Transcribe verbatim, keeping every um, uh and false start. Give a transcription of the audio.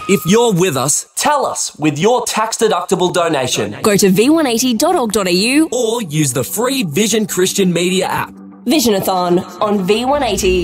If you're with us, tell us with your tax-deductible donation. Go to v one eighty dot org dot a u or use the free Vision Christian Media app. Visionathon on V one eighty.